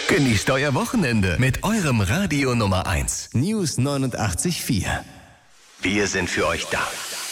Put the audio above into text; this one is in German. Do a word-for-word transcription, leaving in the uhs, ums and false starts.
Genießt euer Wochenende mit eurem Radio Nummer eins. News neunundachtzig Komma vier. Wir sind für euch da.